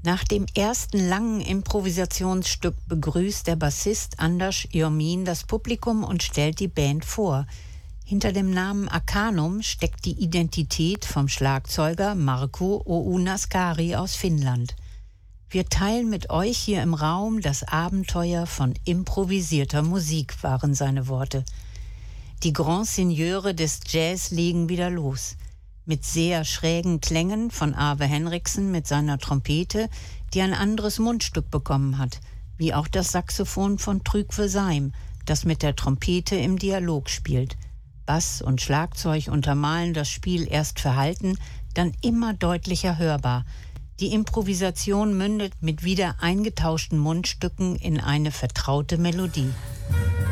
Nach dem ersten langen Improvisationsstück begrüßt der Bassist Anders Jormin das Publikum und stellt die Band vor. Hinter dem Namen Arcanum steckt die Identität vom Schlagzeuger Markku Ounaskarhi aus Finnland. Wir teilen mit euch hier im Raum das Abenteuer von improvisierter Musik, waren seine Worte. Die Grand Signeure des Jazz legen wieder los. Mit sehr schrägen Klängen von Ave Henriksen mit seiner Trompete, die ein anderes Mundstück bekommen hat, wie auch das Saxophon von Trygve Seim, das mit der Trompete im Dialog spielt. Bass und Schlagzeug untermalen das Spiel erst verhalten, dann immer deutlicher hörbar. Die Improvisation mündet mit wieder eingetauschten Mundstücken in eine vertraute Melodie.